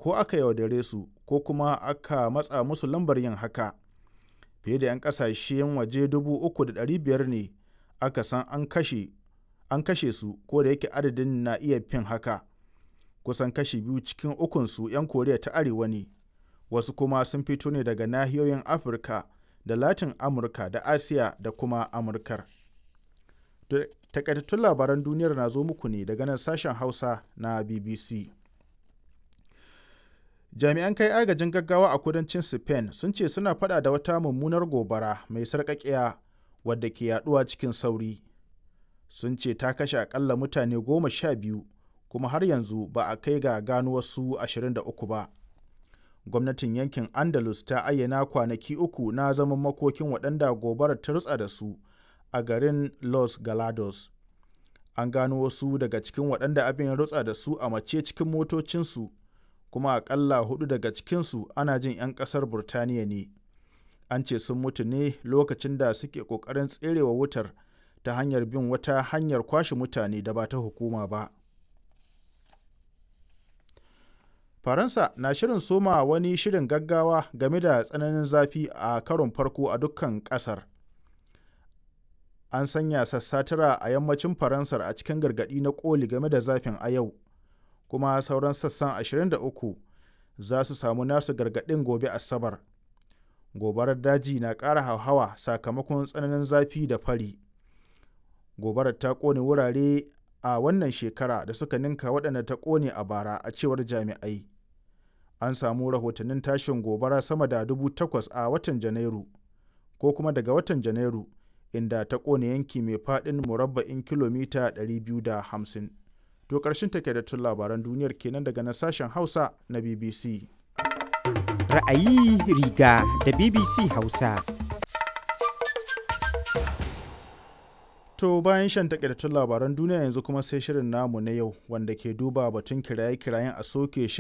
ko aka yaudare su ko kuma aka matsa musu lambar yin haka. Fiye da 'yan ƙasashen waje 3,500 ne aka san an kashe su, ko da yake adadin na iya fin haka. Kusan kashi 2 cikin ukunsu 'yan Koriya ta Arewa ne, wasu kuma sun fito ne daga nahiyoyin Afirka da Latin Amurka da Asiya da kuma Amurkar. Takaitattun labaran duniyar na zo muku ne daga nan sashen Hausa na BBC. Jami'an kai agajin gaggawa a kudancin Spain sun ce suna fada da wata mummunar gobara mai sarƙaƙiya wadda ke yaduwa cikin sauri. Sun ce ta kashe akalla mutane 12 kuma har yanzu ba a kai ga gano wasu 23 ba. Gwamnatin yankin Andalus ta ayyana kwanaki 3 na zaman makokin waɗanda gobarar ta rutsa da su a garin Los Galados. An gano wasu daga cikin waɗanda abin ya rutsa da su a mace cikin motocinsu, kuma akalla 4 daga cikinsu ana jin 'yan ƙasar Burtaniya ne. An ce sun mutu ne lokacin da suke ƙoƙarin tserewa wutar ta hanyar bin wata hanyar kwashe mutane da ba ta hukuma ba. Faransa na shirin soma wani shirin gaggawa game da tsananin zafi a karon farko a dukkan ƙasar. An sanya sassa tara a yammacin Faransar a cikin gargaɗi na ƙoli game da zafin a yau, kuma sauran sassan 23 za su samu nasu gargaɗin gobe Asabar. Gobarar daji na ƙara hauhawa sakamakon tsananin zafi da fari. Gobarar ta ƙone wurare a wannan shekara da suka ninka waɗanda ta ƙone a bara, a cewar jami'ai. An samu rahotannin tashin gobara sama da 8,000 a watan Janairu, ko kuma daga watan Janairu, inda ta ƙone yanki mai faɗin murabba'in kilomita 250. To ƙarshen takaitattun labaran duniyar kenan daga na sashen Hausa na BBC. Ra'ayi riga da BBC Hausa. To bayan shan takaitattun labaran duniya yanzu kuma sai shirin namu na yau, wanda ke duba batun kiraye-kirayen a soke